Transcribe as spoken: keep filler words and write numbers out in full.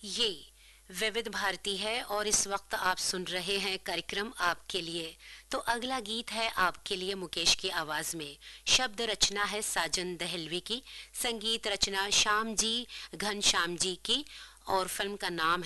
ये विविध भारती है और इस वक्त आप सुन रहे हैं कार्यक्रम आपके लिए। तो अगला गीत है आपके लिए मुकेश की आवाज में। शब्द रचना है साजन दहलवी की, संगीत रचना श्याम जी घनश्याम जी की और फिल्म का नाम है